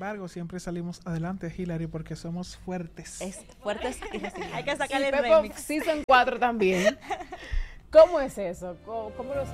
embargo, siempre salimos adelante, Hilary, porque somos fuertes. Es fuertes y resilientes. Hay que sacarle el Pepo remix. Season 4 también. ¿Cómo es eso? ¿Cómo lo